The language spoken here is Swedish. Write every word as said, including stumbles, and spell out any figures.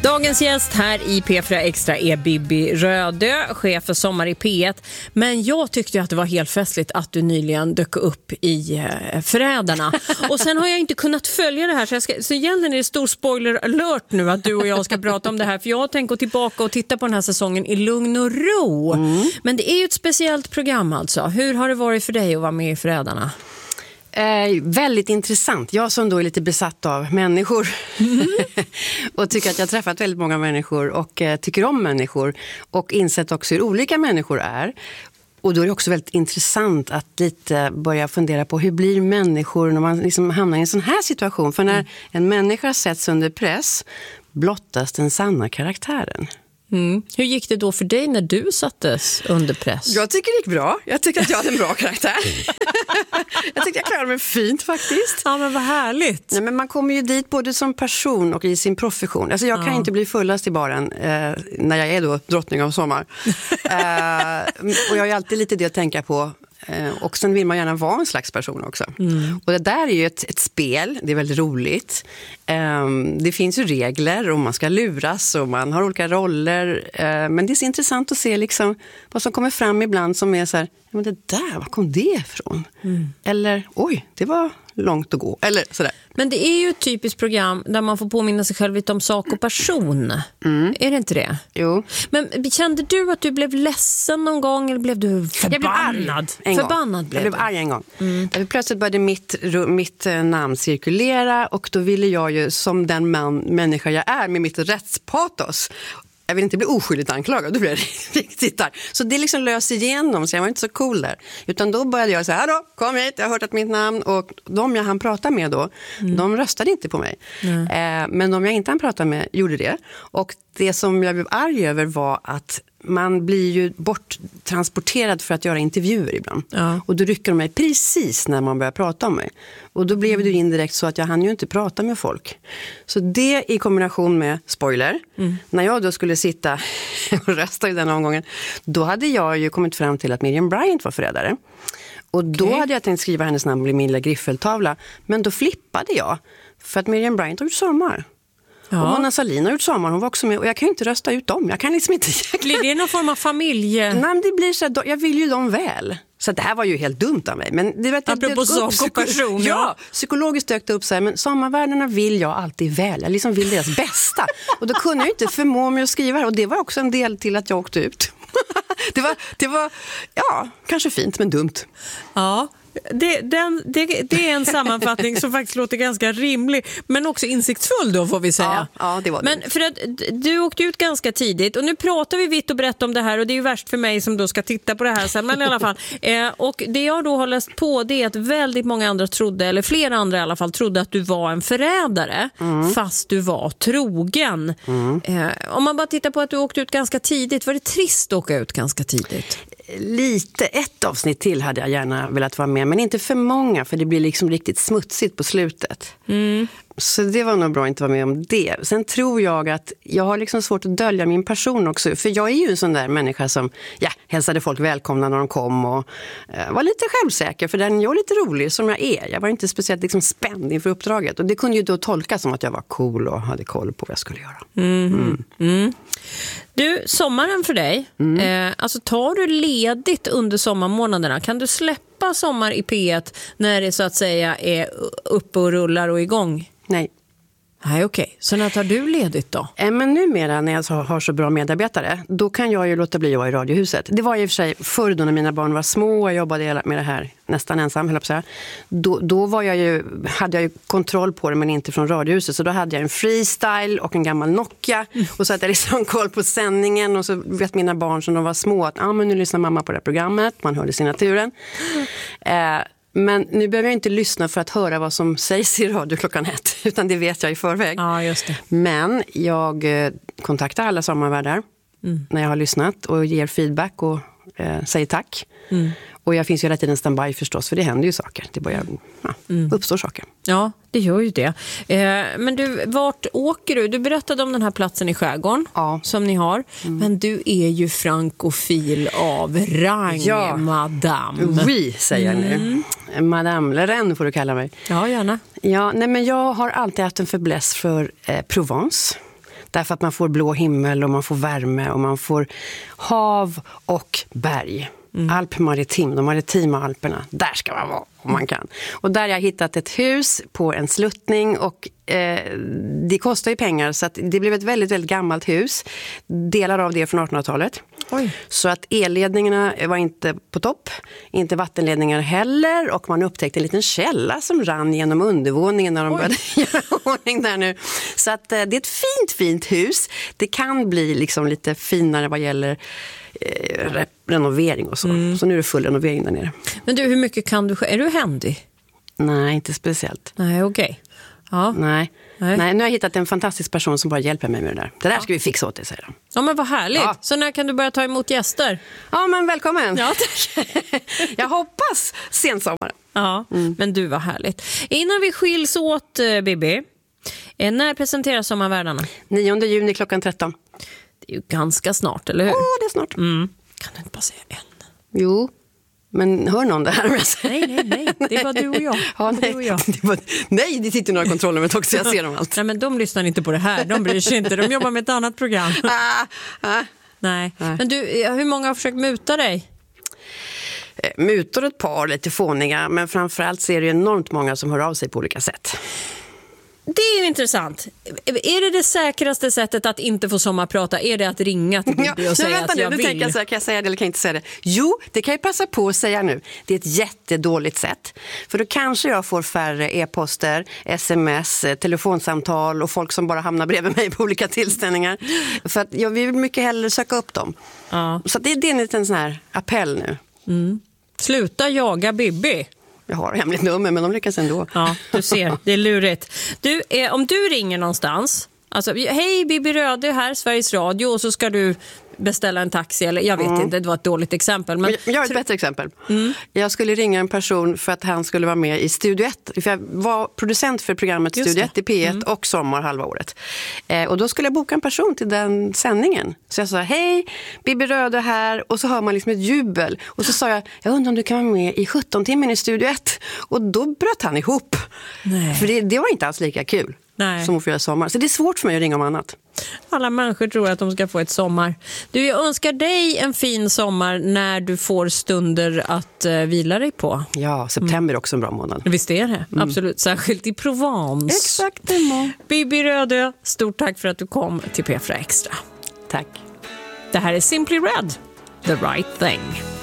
Dagens gäst här i P fyra Extra är Bibi Rödö, chef för Sommar i P ett. Men jag tyckte att det var helt festligt att du nyligen dök upp i eh, Förrädarna. Och sen har jag inte kunnat följa det här. Så, jag ska, så egentligen är det stor spoiler alert nu att du och jag ska prata om det här. För jag tänker gå tillbaka och titta på den här säsongen i lugn och ro. Mm. Men det är ju ett speciellt program alltså. Hur har det varit för dig att vara med i Förrädarna? Eh, väldigt intressant. Jag som då är lite besatt av människor mm. och tycker att jag har träffat väldigt många människor och eh, tycker om människor och insett också hur olika människor är. Och då är det också väldigt intressant att lite börja fundera på hur blir människor när man liksom hamnar i en sån här situation. För när mm. en människa sätts under press blottas den sanna karaktären. Mm. Hur gick det då för dig när du sattes under press? Jag tycker det gick bra. Jag tycker att jag hade en bra karaktär. Jag tyckte jag klarade mig fint faktiskt. Ja, men vad härligt. Nej, men man kommer ju dit både som person och i sin profession. Alltså jag kan ja. inte bli fullast i baren eh, när jag är då drottning av sommar. eh, och jag har ju alltid lite det att tänka på. Och sen vill man gärna vara en slags person också. Mm. Och det där är ju ett, ett spel, det är väldigt roligt. Um, det finns ju regler och man ska luras och man har olika roller. Uh, men det är så intressant att se liksom vad som kommer fram ibland som är så här, men det där, var kom det ifrån? Mm. Eller, oj, det var långt att gå. Eller sådär. Men det är ju ett typiskt program där man får påminna sig själv lite om sak och person. Mm. Är det inte det? Jo. Men kände du att du blev ledsen någon gång eller blev du förbannad? Jag blev arg en förbannad gång. Blev jag blev du. arg en gång. Mm. Därför plötsligt började mitt, mitt namn cirkulera och då ville jag ju som den man, människa jag är med mitt rättspatos. Jag vill inte bli oskyldigt anklagad, då blir jag riktigt där. Så det liksom lös igenom, så jag var inte så cool där. Utan då började jag säga, hallå, kom hit, jag har hört att mitt namn. Och de jag hann prata med då, mm. de röstade inte på mig. Mm. Eh, men de jag inte hann prata med gjorde det. Och det som jag blev arg över var att man blir ju borttransporterad för att göra intervjuer ibland. Ja. Och då rycker de mig precis när man börjar prata om mig. Och då blev mm. det ju indirekt så att jag hann ju inte prata med folk. Så det i kombination med spoiler. Mm. När jag då skulle sitta och rösta i den omgången, då hade jag ju kommit fram till att Miriam Bryant var förrädare. Och då okay. hade jag tänkt skriva hennes namn på min lilla griffeltavla. Men då flippade jag. För att Miriam Bryant har gjort Sommar. Ja. Och Mona Sahlin har gjort Sommar, hon var också med. Och jag kan ju inte rösta ut dem. Jag kan liksom inte... Blir det någon form av familje? Nej, men det blir så att jag vill ju dem väl. Så det här var ju helt dumt av mig. Men det vet apropå jag sak och person. Ja, ja, psykologiskt dök det upp så här. Men sommarvärdarna vill jag alltid väl. Jag liksom vill deras bästa. Och då kunde jag inte förmå mig att skriva här. Och det var också en del till att jag åkte ut. det, var, det var, ja, kanske fint men dumt. Ja. Det, den, det, det är en sammanfattning som faktiskt låter ganska rimlig, men också insiktsfull då får vi säga. Ja, ja det var det. Men för att du åkte ut ganska tidigt och nu pratar vi vitt och brett om det här och det är ju värst för mig som då ska titta på det här sen, men i alla fall. Eh, och det jag då har läst på det är att väldigt många andra trodde, eller flera andra i alla fall, trodde att du var en förrädare mm. fast du var trogen. Mm. Eh, om man bara tittar på att du åkte ut ganska tidigt, var det trist att åka ut ganska tidigt? Lite, ett avsnitt till hade jag gärna velat vara med, men inte för många för det blir liksom riktigt smutsigt på slutet. Mm. Så det var nog bra att inte vara med om det. Sen tror jag att jag har liksom svårt att dölja min person också. För jag är ju en sån där människa som ja, hälsade folk välkomna när de kom och eh, var lite självsäker. För den jag är lite rolig som jag är. Jag var inte speciellt liksom spänd inför uppdraget. Och det kunde ju då tolkas som att jag var cool och hade koll på vad jag skulle göra. Mm. Mm. Mm. Du, sommaren för dig. Mm. Eh, alltså tar du ledigt under sommarmånaderna? Kan du släppa Sommar i P ett när det så att säga är uppe och rullar och igång? Nej. Nej, okej. Okay. Så när tar du ledigt då? Eh, men numera när jag har så bra medarbetare, då kan jag ju låta bli att vara i Radiohuset. Det var i och för sig förr då när mina barn var små och jag jobbade med det här nästan ensam, höll jag på att säga. Då, då var jag ju, hade jag ju kontroll på det men inte från Radiohuset. Så då hade jag en freestyle och en gammal Nokia. Mm. Och så hade jag liksom koll på sändningen och så vet mina barn som de var små att ah, men nu lyssnar mamma på det här programmet. Man hörde signaturen. Eh, Men nu behöver jag inte lyssna för att höra vad som sägs i radio klockan ett. Utan det vet jag i förväg. Ja, just det. Men jag eh, kontaktar alla sommarvärdar mm. när jag har lyssnat. Och ger feedback och eh, säger tack. Mm. Och jag finns ju hela tiden standby förstås. För det händer ju saker. Det börjar ja, mm. uppstår saker. Ja, det gör ju det. Eh, men du, vart åker du? Du berättade om den här platsen i skärgården ja. som ni har. Mm. Men du är ju frankofil av rang, ja. madame. Oui, säger jag mm. nu. Madame Lorraine får du kalla mig. Ja, gärna. Ja, nej, men jag har alltid haft en fäbless för eh, Provence. Därför att man får blå himmel och man får värme och man får hav och berg. Mm. Alp maritim, de maritima alperna, där ska man vara om man kan. Och där har jag hittat ett hus på en sluttning och eh, det kostar ju pengar så att det blev ett väldigt, väldigt gammalt hus. Delar av det från artonhundratalet. Oj. Så att elledningarna var inte på topp, inte vattenledningar heller och man upptäckte en liten källa som rann genom undervåningen när de Oj. började göra ordning där nu. Så att eh, det är ett fint, fint hus. Det kan bli liksom lite finare vad gäller eh, re- renovering och så. Mm. Så nu är det full renovering där nere. Men du, hur mycket kan du? Är du händig? Nej, inte speciellt. Nej, okej. Okay. Ja. Nej. Nej. Nej, nu har jag hittat en fantastisk person som bara hjälper mig med det där. Det där ja. ska vi fixa åt dig, säger de. Ja, men vad härligt. Ja. Så när kan du börja ta emot gäster? Ja, men välkommen. Ja, tack. Jag hoppas sensommaren. Ja, mm. men du, var härligt. Innan vi skiljs åt, Bibi, när presenteras Sommarvärdarna? nionde juni klockan tretton. Det är ju ganska snart, eller hur? Ja, det är snart. Mm. Kan du inte bara säga en? Jo. Men hör någon det här? Nej, nej, nej. Det är bara du och jag. Ja, nej. Du och jag. Det bara, nej, det sitter några kontroller med också. Jag ser dem allt. Nej, men de lyssnar inte på det här. De bryr sig inte. De jobbar med ett annat program. Ah, ah. Nej. nej. Men du, hur många har försökt muta dig? Mutor ett par, lite fåniga. Men framförallt så är det enormt många som hör av sig på olika sätt. Det är ju intressant. Är det det säkraste sättet att inte få sommarprata? Är det att ringa till Bibi ja, och säga att jag nu, vill? Jag så här, kan jag säga det eller kan jag inte säga det? Jo, det kan jag passa på att säga nu. Det är ett jättedåligt sätt. För då kanske jag får färre e-poster, sms, telefonsamtal och folk som bara hamnar bredvid mig på olika tillställningar. För att jag vill mycket hellre söka upp dem. Ja. Så det, det är en liten sån här appell nu. Mm. Sluta jaga Bibi. Jag har hemligt nummer, men de lyckas ändå. Ja, du ser. Det är lurigt. Du, eh, om du ringer någonstans, alltså, hej Bibi Röde här, Sveriges Radio, och så ska du beställa en taxi, eller jag vet mm. inte, det var ett dåligt exempel. Men jag har ett bättre exempel. Mm. Jag skulle ringa en person för att han skulle vara med i Studio ett. För jag var producent för programmet Just Studio ett i P ett mm. och Sommar halva året. Eh, och då skulle jag boka en person till den sändningen. Så jag sa, hej, Bibi Röde här. Och så hör man liksom ett jubel. Och så sa jag, jag undrar om du kan vara med i sjutton timmen i Studio ett. Och då bröt han ihop. Nej. För det, det var inte alls lika kul. Nej. Som att få göra sommar. Så det är svårt för mig att ringa om annat. Alla människor tror att de ska få ett sommar. Du, jag önskar dig en fin sommar när du får stunder att uh, vila dig på. Ja, september är också en bra månad. Visst är det, mm. absolut. Särskilt i Provence. Exakt. Bibi Röde, stort tack för att du kom till P fyra Extra. Tack. Det här är Simply Red, The Right Thing.